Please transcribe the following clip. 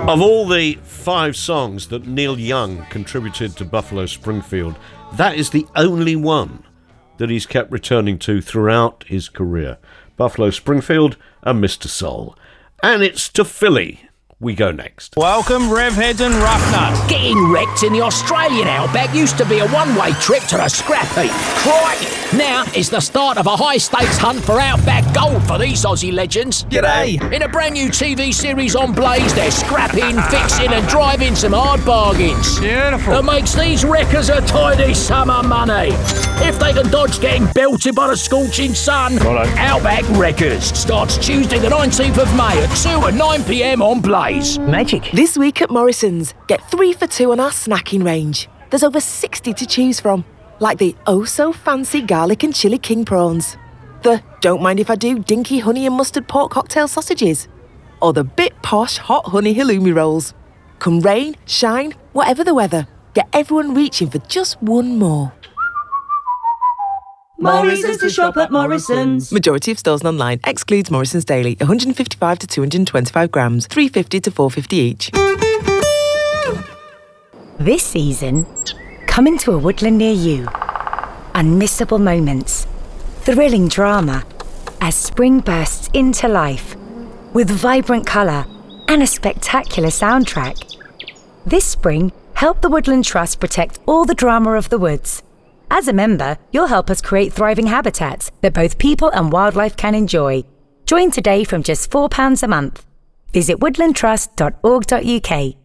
Of all the 5 songs that Neil Young contributed to Buffalo Springfield, that is the only one that he's kept returning to throughout his career. Buffalo Springfield and Mr. Soul. And it's to Philly we go next. Welcome, Revheads and Roughnut. Getting wrecked in the Australian outback used to be a one-way trip to the scrap heap. Crikey! Now it's the start of a high-stakes hunt for outback gold for these Aussie legends. G'day. In a brand new TV series on Blaze, they're scrapping, fixing and driving some hard bargains. Beautiful. That makes these wreckers a tidy sum of money. If they can dodge getting belted by the scorching sun, Outback Wreckers starts Tuesday the 19th of May at 2 and 9 p.m. on Blaze. Magic. This week at Morrison's, get 3 for 2 on our snacking range. There's over 60 to choose from, like the oh-so-fancy garlic and chili king prawns, the don't mind if I do dinky honey and mustard pork cocktail sausages, or the bit posh hot honey halloumi rolls. Come rain, shine, whatever the weather, get everyone reaching for just one more. Morrison's to shop at Morrison's. Majority of stores and online. Excludes Morrison's Daily. 155 to 225 grams. 350 to 450 each. This season, coming to a woodland near you. Unmissable moments. Thrilling drama. As spring bursts into life. With vibrant colour and a spectacular soundtrack. This spring, help the Woodland Trust protect all the drama of the woods. As a member, you'll help us create thriving habitats that both people and wildlife can enjoy. Join today from just £4 a month. Visit woodlandtrust.org.uk.